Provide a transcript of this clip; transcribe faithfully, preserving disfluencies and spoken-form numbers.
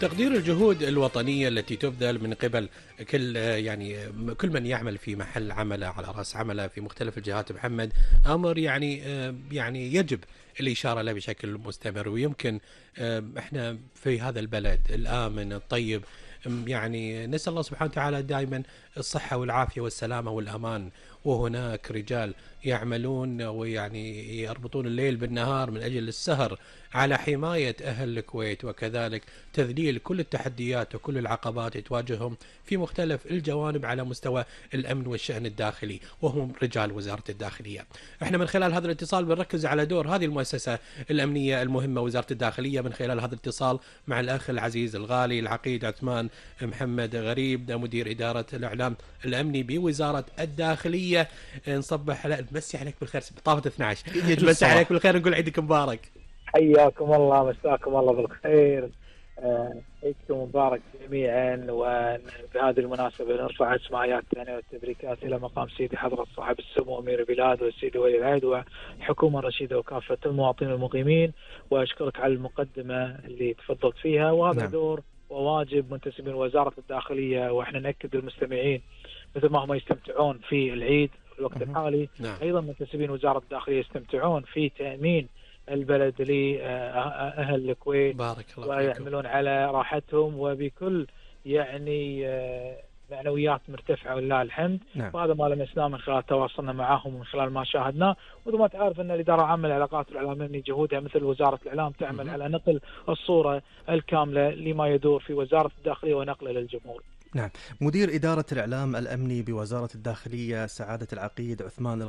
تقدير الجهود الوطنية التي تبذل من قبل كل يعني كل من يعمل في محل عمله على رأس عمله في مختلف الجهات محمد، أمر يعني يعني يجب الإشارة له بشكل مستمر. ويمكن احنا في هذا البلد الآمن الطيب يعني نسأل الله سبحانه وتعالى دائما الصحة والعافية والسلامة والأمان، وهناك رجال يعملون ويعني يربطون الليل بالنهار من أجل السهر على حماية أهل الكويت، وكذلك تذليل كل التحديات وكل العقبات تواجههم في مختلف الجوانب على مستوى الأمن والشأن الداخلي، وهم رجال وزارة الداخلية. احنا من خلال هذا الاتصال بنركز على دور هذه المؤسسة الأمنية المهمة وزارة الداخلية من خلال هذا الاتصال مع الأخ العزيز الغالي العقيد عثمان محمد غريب، مدير إدارة الإعلام الأمني بوزارة الداخلية. نصبح على نمسي عليك بالخير طافت اثني عشر، نمسي عليك بالخير نقول عيدك مبارك. حياكم الله، مساكم الله بالخير، عيدكم مبارك جميعا. وبهذه المناسبة نرفع اسماعياتنا والتبريكات إلى مقام سيدي حضرة صاحب السمو أمير البلاد والسيد ولي العهد والحكومة الرشيدة وكافة المواطنين المقيمين، وأشكرك على المقدمة اللي تفضلت فيها. وهذا نعم. دور وواجب منتسبين وزارة الداخلية، وإحنا نأكد للمستمعين مثل ما هم يستمتعون في العيد في الوقت الحالي نعم. أيضا منتسبين وزارة الداخلية يستمتعون في تأمين البلد لأهل الكويت، بارك الله ويعملون على راحتهم وبكل يعني معنويات مرتفعة ولله الحمد نعم. وهذا ما لمسناه من خلال تواصلنا معهم ومن خلال ما شاهدناه. وثم ما تعرف أن الإدارة العامة للعلاقات الإعلامية جهودها مثل وزارة الإعلام تعمل م- على نقل الصورة الكاملة لما يدور في وزارة الداخلية ونقله للجمهور. نعم. مدير إدارة الإعلام الأمني بوزارة الداخلية سعادة العقيد عثمان